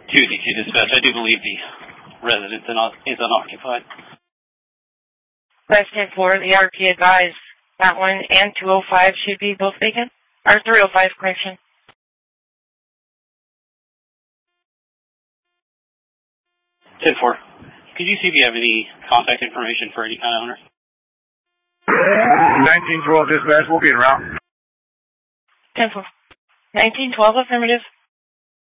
2D2 dispatch, I do believe the residence is unoccupied. 510-4, the RP advised that one and 205 should be both vacant. Or 305, correction. 10-4, could you see if you have any contact information for any kind of owner? 1912 dispatch, we'll be en route. 10-4. 1912, affirmative.